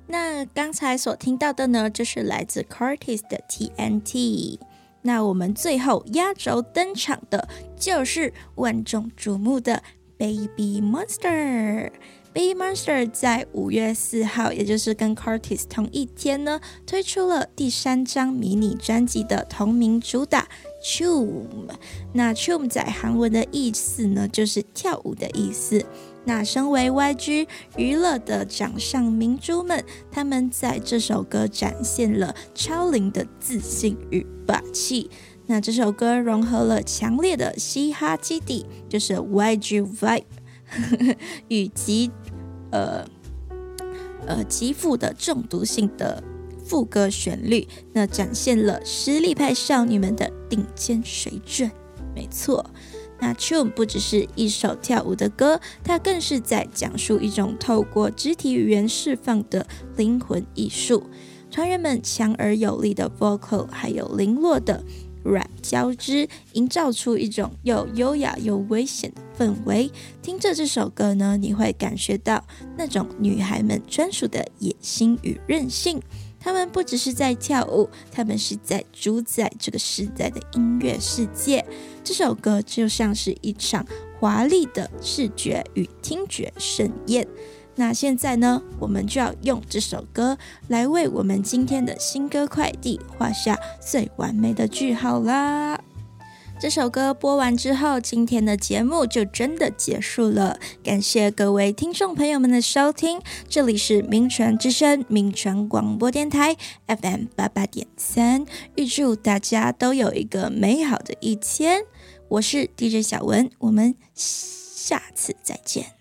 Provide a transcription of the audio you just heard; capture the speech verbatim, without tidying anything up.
那刚才所听到的呢，就是来自 Curtis 的 T N T。那我们最后压轴登场的就是万众瞩目的 Baby Monster。Baby Monster 在五月四号，也就是跟 Curtis 同一天呢，推出了第三张迷你专辑的同名主打 Choom。那 Choom 在韩文的意思呢，就是跳舞的意思。那身为 Y G 娱乐的掌上明珠们，他们在这首歌展现了超龄的自信与霸气。那这首歌融合了强烈的嘻哈基底，就是 Y G vibe 与极呃呃极富的中毒性的副歌旋律，那展现了实力派少女们的顶尖水准。没错。那 Choom 不只是一首跳舞的歌，它更是在讲述一种透过肢体语言释放的灵魂艺术。团员们强而有力的 vocal 还有零落的 rap 交织，营造出一种又优雅又危险的氛围。听着这首歌呢，你会感觉到那种女孩们专属的野心与韧性。他们不只是在跳舞，他们是在主宰这个时代的音乐世界。这首歌就像是一场华丽的视觉与听觉盛宴。那现在呢，我们就要用这首歌来为我们今天的新歌快递画下最完美的句号啦。这首歌播完之后，今天的节目就真的结束了。感谢各位听众朋友们的收听，这里是民传之声民传广播电台 F M 八八点三，预祝大家都有一个美好的一天。我是 D J 小文，我们下次再见。